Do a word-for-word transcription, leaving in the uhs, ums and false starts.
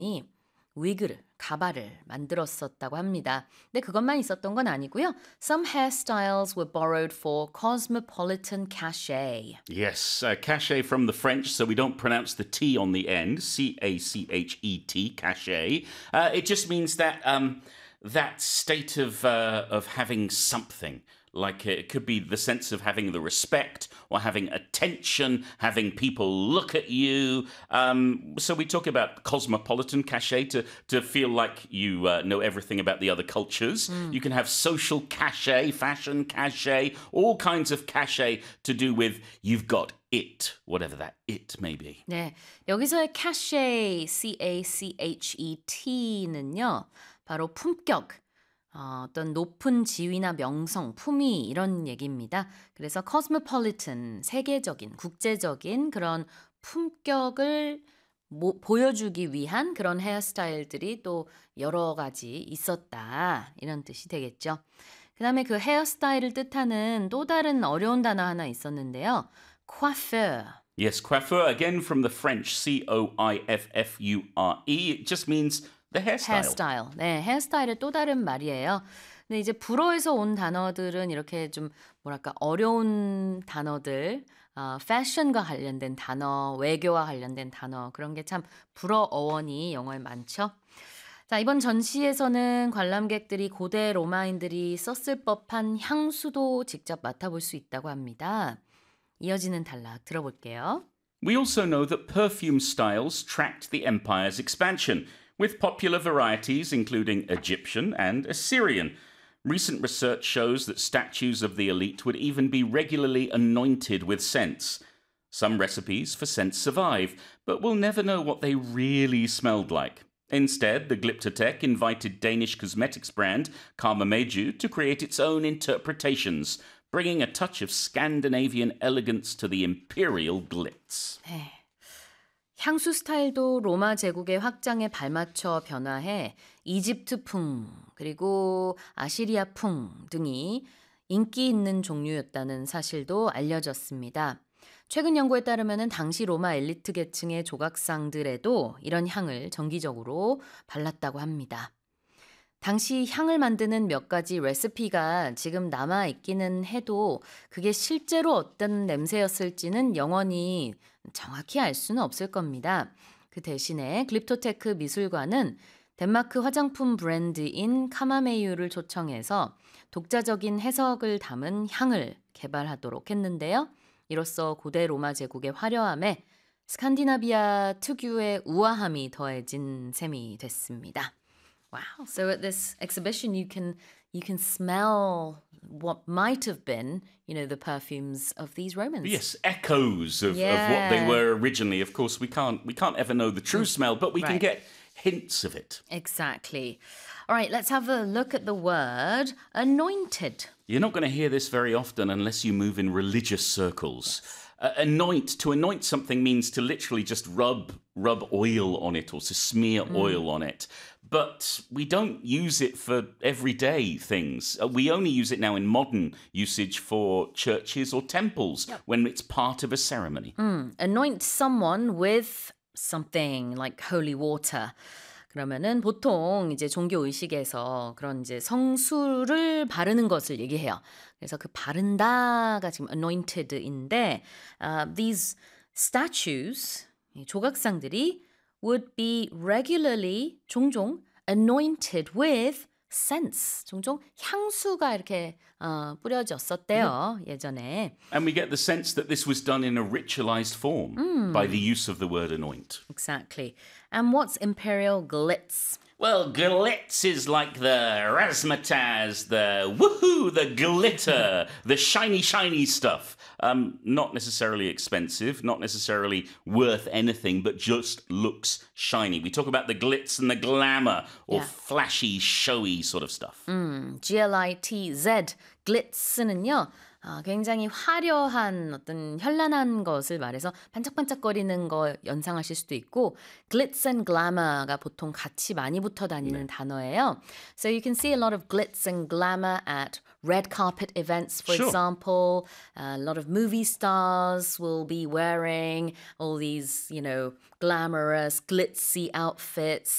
위그를, 가발을 만들었었다고 합니다. 근데 그것만 있었던 건 아니고요. Some hairstyles were borrowed for cosmopolitan cachet. Yes, uh, cachet from the French, so we don't pronounce the T on the end. C A C H E T, cachet. Uh, it just means that um, that state of uh, of having something. Like it could be the sense of having the respect or having attention, having people look at you. Um, so we talk about cosmopolitan cachet to, to feel like you uh, know everything about the other cultures. Mm. You can have social cachet, fashion cachet, all kinds of cachet to do with you've got it, whatever that it may be. 네, 여기서의 cachet, C A C H E T는요, 바로 품격. 어, 어떤 높은 지위나 명성, 품위 이런 얘기입니다. 그래서 cosmopolitan, 세계적인, 국제적인 그런 품격을 모, 보여주기 위한 그런 헤어스타일들이 또 여러 가지 있었다. 이런 뜻이 되겠죠. 그 다음에 그 헤어스타일을 뜻하는 또 다른 어려운 단어 하나 있었는데요. coiffeur. Yes, coiffeur, again from the French, C O I F F U R E. It just means the hairstyle. hairstyle. 네, 헤어스타일의 또 다른 말이에요. 근데 이제 불어에서 온 단어들은 이렇게 좀 뭐랄까 어려운 단어들, 어, 패션과 관련된 단어, 외교와 관련된 단어 그런 게 참 불어 어원이 영어에 많죠. 자, 이번 전시에서는 관람객들이 고대 로마인들이 썼을 법한 향수도 직접 맡아볼 수 있다고 합니다. 이어지는 단락 들어볼게요. We also know that perfume styles tracked the empire's expansion, with popular varieties including Egyptian and Assyrian. Recent research shows that statues of the elite would even be regularly anointed with scents. Some recipes for scents survive, but we'll never know what they really smelled like. Instead, the Glyptotek invited Danish cosmetics brand Karma Meiju to create its own interpretations, bringing a touch of Scandinavian elegance to the imperial glitz. 네. 향수 스타일도 로마 제국의 확장에 발맞춰 변화해 이집트풍 그리고 아시리아풍 등이 인기 있는 종류였다는 사실도 알려졌습니다. 최근 연구에 따르면 당시 로마 엘리트 계층의 조각상들에도 이런 향을 정기적으로 발랐다고 합니다. 당시 향을 만드는 몇 가지 레시피가 지금 남아있기는 해도 그게 실제로 어떤 냄새였을지는 영원히 정확히 알 수는 없을 겁니다. 그 대신에 글립토테크 미술관은 덴마크 화장품 브랜드인 카마메유를 초청해서 독자적인 해석을 담은 향을 개발하도록 했는데요. 이로써 고대 로마 제국의 화려함에 스칸디나비아 특유의 우아함이 더해진 셈이 됐습니다. Wow. So at this exhibition you can you can smell what might have been, you know, the perfumes of these Romans. Yes, echoes of, yeah. of what they were originally. Of course, we can't we can't ever know the true smell, but we right. can get hints of it. Exactly. All right, let's have a look at the word anointed. You're not going to hear this very often unless you move in religious circles. Uh, anoint, to anoint something means to literally just rub rub oil on it or to smear mm. oil on it. But we don't use it for everyday things. Uh, we only use it now in modern usage for churches or temples yep. when it's part of a ceremony. Mm. Anoint someone with something like holy water. 그러면은 보통 이제 종교 의식에서 그런 이제 성수를 바르는 것을 얘기해요. 그래서 그 바른다가 지금 anointed인데 uh, these statues, 조각상들이 would be regularly 종종 anointed with scents. 종종 향수가 이렇게 어, 뿌려졌었대요. 음. 예전에. And we get the sense that this was done in a ritualized form mm. by the use of the word anoint. Exactly. And what's imperial glitz? Well, glitz is like the razzmatazz, the woohoo, the glitter, the shiny, shiny stuff. Um, not necessarily expensive, not necessarily worth anything, but just looks shiny. We talk about the glitz and the glamour, or yeah. flashy, showy sort of stuff. 음, G L I T Z, glitz는요, 아, 굉장히 화려한 어떤 현란한 것을 말해서 반짝반짝거리는 거 연상하실 수도 있고 glitz and glamour가 보통 같이 많이 붙어 다니는 네. 단어예요. So you can see a lot of glitz and glamour at red carpet events, for Sure. example. A lot of movie stars will be wearing all these, you know, glamorous, glitzy outfits.